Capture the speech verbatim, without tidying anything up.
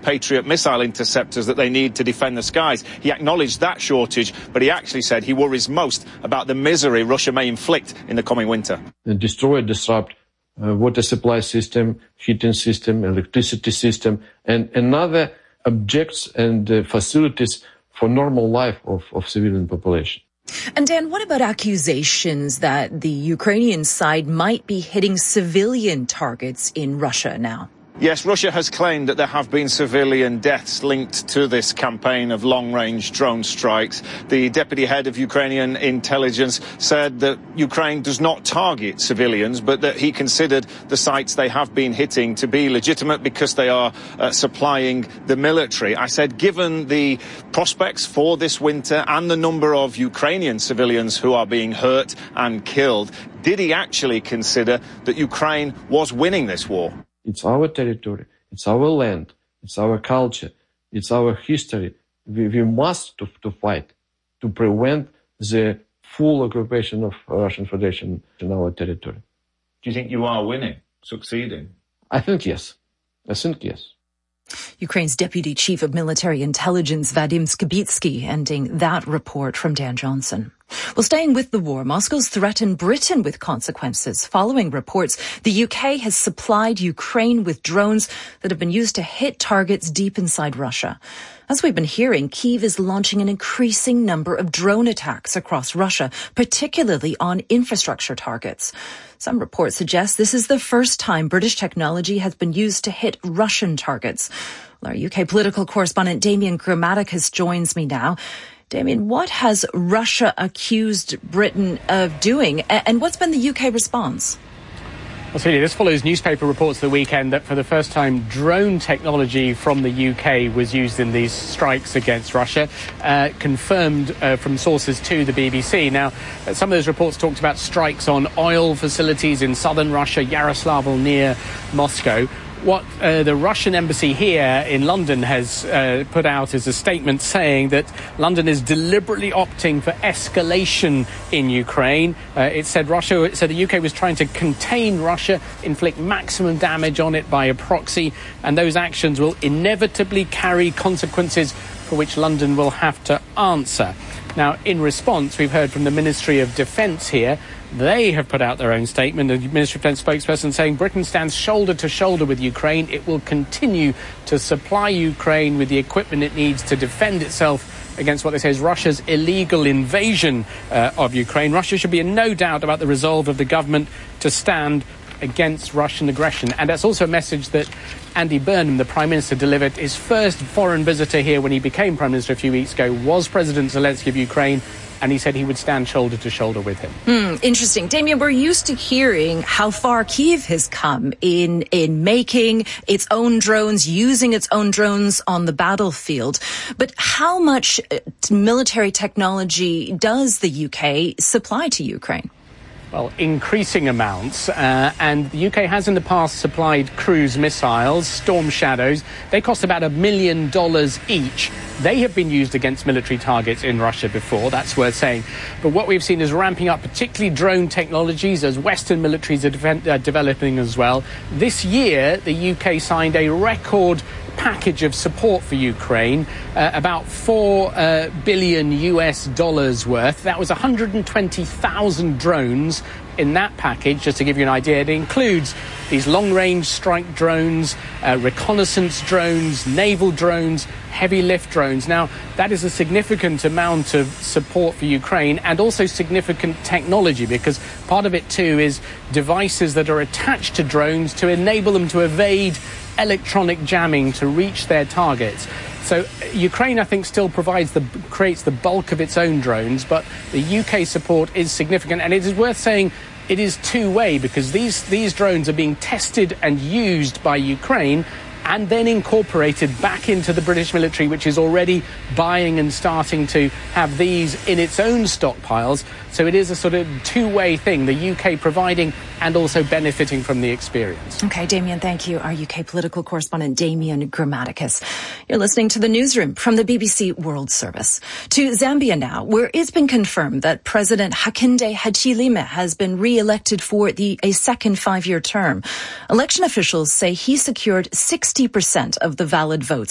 Patriot missile interceptors that they need to defend the skies. He acknowledged that shortage, but he actually said he worries most about the misery Russia may inflict in the coming winter. Destroy, disrupt uh, water supply system, heating system, electricity system, and another objects and uh, facilities for normal life of, of civilian population. And Dan, what about accusations that the Ukrainian side might be hitting civilian targets in Russia now? Yes, Russia has claimed that there have been civilian deaths linked to this campaign of long-range drone strikes. The deputy head of Ukrainian intelligence said that Ukraine does not target civilians, but that he considered the sites they have been hitting to be legitimate because they are uh, supplying the military. I said, given the prospects for this winter and the number of Ukrainian civilians who are being hurt and killed, did he actually consider that Ukraine was winning this war? It's our territory, it's our land, it's our culture, it's our history. We, we must to, to fight to prevent the full occupation of Russian Federation in our territory. Do you think you are winning, succeeding? I think yes. I think yes. Ukraine's Deputy Chief of Military Intelligence, Vadim Skibitsky, ending that report from Dan Johnson. Well, staying with the war, Moscow's threatened Britain with consequences following reports the U K has supplied Ukraine with drones that have been used to hit targets deep inside Russia. As we've been hearing, Kyiv is launching an increasing number of drone attacks across Russia, particularly on infrastructure targets. Some reports suggest this is the first time British technology has been used to hit Russian targets. Well, our U K political correspondent Damien Grammaticus joins me now. Damien, what has Russia accused Britain of doing, and what's been the U K response? Well, Celia, this follows newspaper reports the weekend that for the first time drone technology from the U K was used in these strikes against Russia, uh, confirmed uh, from sources to the B B C. Now, uh, some of those reports talked about strikes on oil facilities in southern Russia, Yaroslavl near Moscow. What uh, the Russian embassy here in London has uh, put out is a statement saying that London is deliberately opting for escalation in Ukraine. Uh, it said Russia, it said the U K was trying to contain Russia, inflict maximum damage on it by a proxy, and those actions will inevitably carry consequences for which London will have to answer. Now, in response, we've heard from the Ministry of Defence here. They have put out their own statement. The Ministry of Defence spokesperson saying Britain stands shoulder to shoulder with Ukraine. It will continue to supply Ukraine with the equipment it needs to defend itself against what they say is Russia's illegal invasion uh, of Ukraine. Russia should be in no doubt about the resolve of the government to stand against Russian aggression. And that's also a message that Andy Burnham, the Prime Minister, delivered. His first foreign visitor here when he became Prime Minister a few weeks ago was President Zelensky of Ukraine, and he said he would stand shoulder to shoulder with him. Hmm, interesting. Damien, we're used to hearing how far Kyiv has come in, in making its own drones, using its own drones on the battlefield. But how much military technology does the U K supply to Ukraine? Well, increasing amounts, uh, and the U K has in the past supplied cruise missiles, Storm Shadows. They cost about a million dollars each. They have been used against military targets in Russia before, that's worth saying. But what we've seen is ramping up, particularly drone technologies, as Western militaries are de- uh, developing as well. This year, the U K signed a record package of support for Ukraine, uh, about four uh, billion U S dollars worth. That was one hundred twenty thousand drones in that package, just to give you an idea. It includes these long-range strike drones, uh, reconnaissance drones, naval drones, heavy lift drones. Now, that is a significant amount of support for Ukraine, and also significant technology, because part of it too is devices that are attached to drones to enable them to evade electronic jamming to reach their targets. So Ukraine, I think, still provides the creates the bulk of its own drones, but the U K support is significant, and it is worth saying it is two-way, because these these drones are being tested and used by Ukraine and then incorporated back into the British military, which is already buying and starting to have these in its own stockpiles. So it is a sort of two-way thing, the U K providing and also benefiting from the experience. Okay, Damien, thank you. Our U K political correspondent, Damien Grammaticus. You're listening to the newsroom from the B B C World Service. To Zambia now, where it's been confirmed that President Hakainde Hichilema has been re-elected for the a second five-year term. Election officials say he secured sixty percent of the valid votes